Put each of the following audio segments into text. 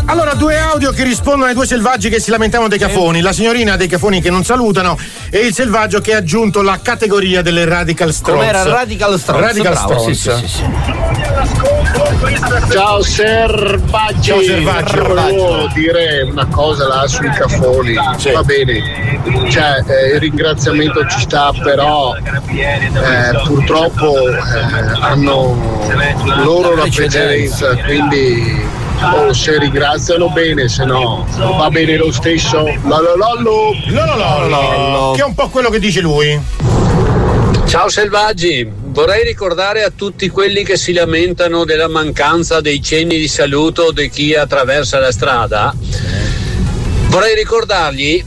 Allora, due audio che rispondono ai due selvaggi che si lamentavano dei cafoni. La signorina dei cafoni che non salutano e il selvaggio che ha aggiunto la categoria delle radical stronze. Com'era Radical Stronze? Radical Bravo, stronze. sì. Ciao Selvaggi. Ciao Selvaggi. Volevo dire una cosa là sui cafoni. Sì. Va bene, cioè il ringraziamento ci sta, però purtroppo hanno loro la precedenza, quindi se ringraziano bene, se no va bene lo stesso. Lololollo. Che è un po' quello che dice lui. Ciao Selvaggi, vorrei ricordare a tutti quelli che si lamentano della mancanza dei cenni di saluto di chi attraversa la strada, vorrei ricordargli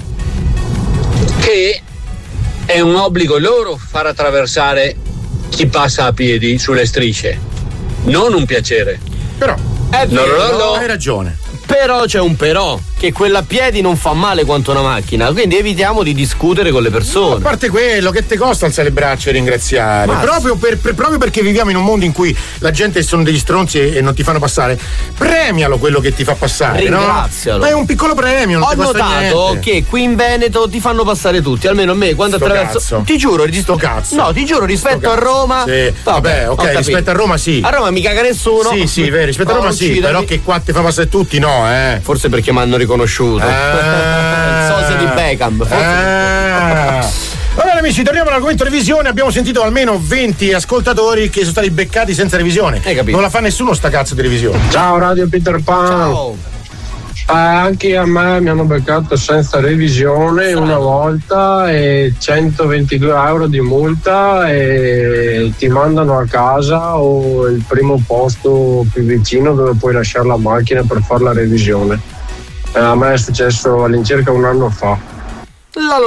che è un obbligo loro far attraversare chi passa a piedi sulle strisce, non un piacere. Però hai ragione. Però c'è un però, che quella a piedi non fa male quanto una macchina, quindi evitiamo di discutere con le persone. A parte quello, che te costa alzare le braccia e ringraziare? Ma Proprio perché viviamo in un mondo in cui la gente sono degli stronzi e non ti fanno passare, premialo quello che ti fa passare. Ringrazialo. No? Ma è un piccolo premio, non Ho ti costa notato niente. che qui in Veneto ti fanno passare tutti, almeno a me quando Sto attraverso. cazzo. Ti giuro, Sto cazzo. No, ti giuro, rispetto a Roma. Sì. Vabbè, ho ok, capito. rispetto a Roma sì. A Roma mi caga nessuno. Sì, vero, rispetto a Roma sì, uccidermi. però che qua ti fa passare tutti, no, Forse perché mi hanno riconosciuto. Il sosia di Beckham. Allora amici, torniamo all'argomento revisione. Abbiamo sentito almeno 20 ascoltatori che sono stati beccati senza revisione. Hai capito? Non la fa nessuno sta cazzo di revisione. Ciao Radio Peter Pan. Ciao. Anche a me mi hanno beccato senza revisione una volta e 122 euro di multa e ti mandano a casa o il primo posto più vicino dove puoi lasciare la macchina per fare la revisione. A me è successo all'incirca un anno fa.